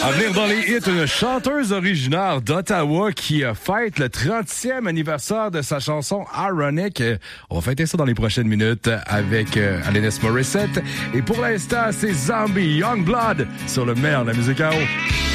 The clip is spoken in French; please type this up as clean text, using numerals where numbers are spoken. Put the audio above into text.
À venir dans les hits, une chanteuse originaire d'Ottawa qui fête le 30e anniversaire de sa chanson Ironic. On va fêter ça dans les prochaines minutes avec Alanis Morissette. Et pour l'instant, c'est Zombie Youngblood sur le meilleur de la musique à eau.